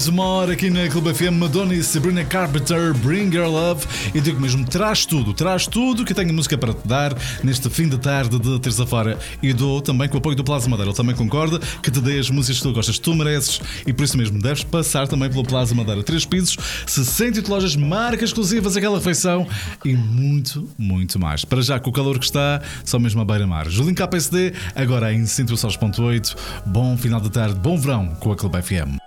Uma hora aqui na Clube FM, Madonna e Sabrina Carpenter, Bring Your Love. E digo mesmo, traz tudo que tenho música para te dar neste fim de tarde de terça-feira. E dou também com o apoio do Plaza Madeira. Ele também concorda que te dê as músicas que tu gostas, tu mereces. E por isso mesmo deves passar também pelo Plaza Madeira. 3 pisos, 68 lojas, marcas exclusivas, aquela refeição e muito, muito mais. Para já, com o calor que está, só mesmo a beira-mar. Julinho KPSD, agora em 106.8. Bom final de tarde, bom verão com a Clube FM.